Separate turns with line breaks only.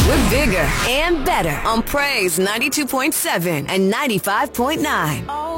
We're bigger and better on Praise 92.7 and 95.9.